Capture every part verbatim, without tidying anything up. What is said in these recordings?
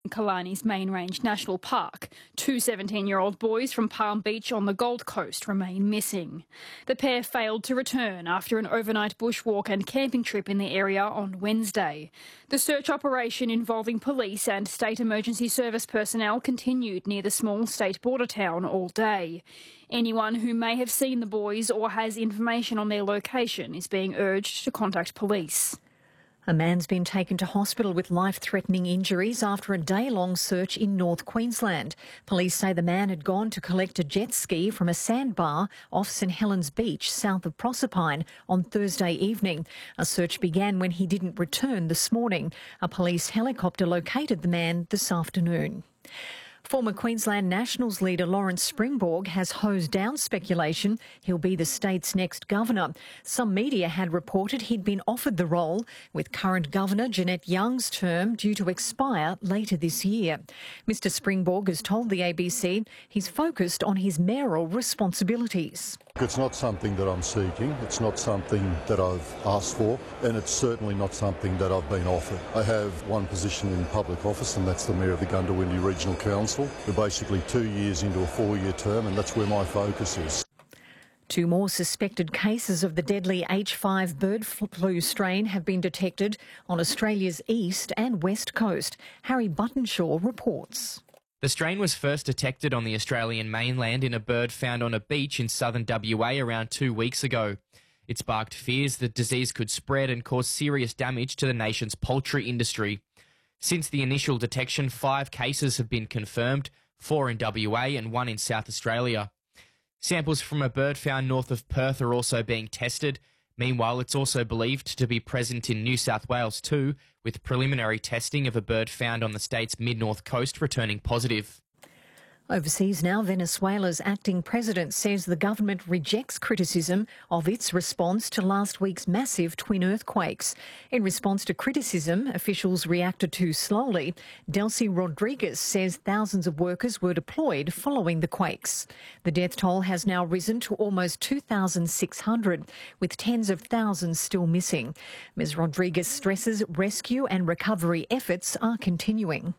Killarney's Main Range National Park. Two seventeen-year-old boys from Palm Beach on the Gold Coast remain missing. The pair failed to return after an overnight bushwalk and camping trip in the area on Wednesday. The search operation involving police and state emergency service personnel continued near the small state border town all day. Anyone who may have seen the boys or has information on their location is being urged to contact police. A man's been taken to hospital with life-threatening injuries after a day-long search in North Queensland. Police say the man had gone to collect a jet ski from a sandbar off St Helens Beach, south of Proserpine, on Thursday evening. A search began when he didn't return this morning. A police helicopter located the man this afternoon. Former Queensland Nationals leader Lawrence Springborg has hosed down speculation he'll be the state's next governor. Some media had reported he'd been offered the role, with current Governor Jeanette Young's term due to expire later this year. Mister Springborg has told the A B C he's focused on his mayoral responsibilities. It's not something that I'm seeking, it's not something that I've asked for, and it's certainly not something that I've been offered. I have one position in public office, and that's the Mayor of the Goondiwindi Regional Council. We're basically two years into a four-year term, and that's where my focus is. Two more suspected cases of the deadly H five bird flu strain have been detected on Australia's east and west coast. Harry Buttonshaw reports. The strain was first detected on the Australian mainland in a bird found on a beach in southern W A around two weeks ago. It sparked fears that disease could spread and cause serious damage to the nation's poultry industry. Since the initial detection, five cases have been confirmed, four in W A and one in South Australia. Samples from a bird found north of Perth are also being tested. Meanwhile, it's also believed to be present in New South Wales too, with preliminary testing of a bird found on the state's mid-north coast returning positive. Overseas now, Venezuela's acting president says the government rejects criticism of its response to last week's massive twin earthquakes. In response to criticism, officials reacted too slowly. Delcy Rodriguez says thousands of workers were deployed following the quakes. The death toll has now risen to almost two thousand six hundred, with tens of thousands still missing. Miz Rodriguez stresses rescue and recovery efforts are continuing.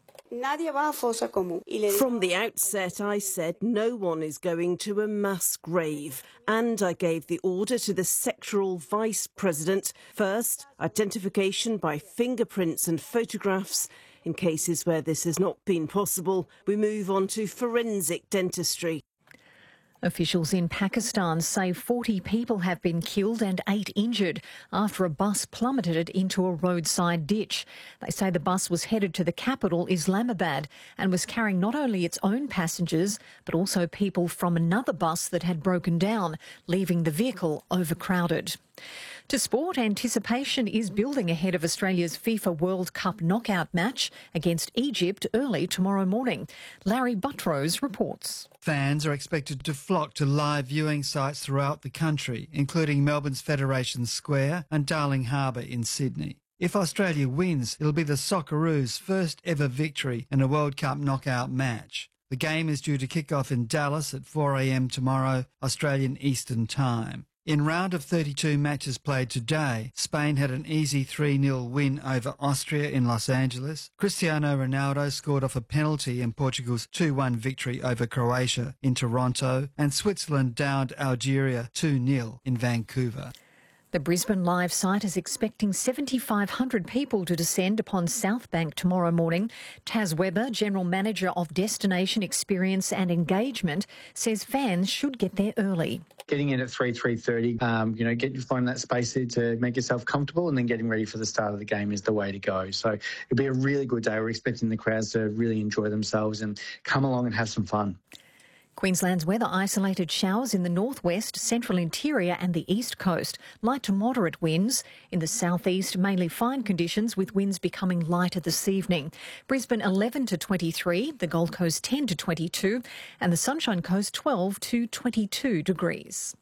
From the outset, I said no one is going to a mass grave, and I gave the order to the sectoral vice president. First, identification by fingerprints and photographs. In cases where this has not been possible, we move on to forensic dentistry. Officials in Pakistan say forty people have been killed and eight injured after a bus plummeted into a roadside ditch. They say the bus was headed to the capital, Islamabad, and was carrying not only its own passengers, but also people from another bus that had broken down, leaving the vehicle overcrowded. To sport, anticipation is building ahead of Australia's FIFA World Cup knockout match against Egypt early tomorrow morning. Larry Buttrose reports. Fans are expected to flock to live viewing sites throughout the country, including Melbourne's Federation Square and Darling Harbour in Sydney. If Australia wins, it'll be the Socceroos' first ever victory in a World Cup knockout match. The game is due to kick off in Dallas at four a m tomorrow, Australian Eastern Time. In round of thirty-two matches played today, Spain had an easy three nil win over Austria in Los Angeles. Cristiano Ronaldo scored off a penalty in Portugal's two one victory over Croatia in Toronto, and Switzerland downed Algeria two nil in Vancouver. The Brisbane Live site is expecting seven thousand five hundred people to descend upon South Bank tomorrow morning. Taz Weber, General Manager of Destination Experience and Engagement, says fans should get there early. Getting in at three, three thirty, um, you know, get you find that space there to make yourself comfortable, and then getting ready for the start of the game is the way to go. So it'll be a really good day. We're expecting the crowds to really enjoy themselves and come along and have some fun. Queensland's weather: isolated showers in the northwest, central interior and the east coast. Light to moderate winds. In the southeast, mainly fine conditions with winds becoming lighter this evening. Brisbane eleven to twenty-three, the Gold Coast ten to twenty-two and the Sunshine Coast twelve to twenty-two degrees.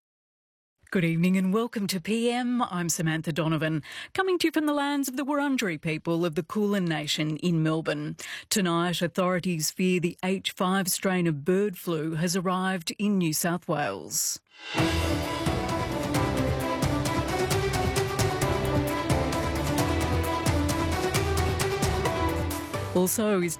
Good evening and welcome to P M. I'm Samantha Donovan, coming to you from the lands of the Wurundjeri people of the Kulin Nation in Melbourne. Tonight, authorities fear the H five strain of bird flu has arrived in New South Wales. Also, is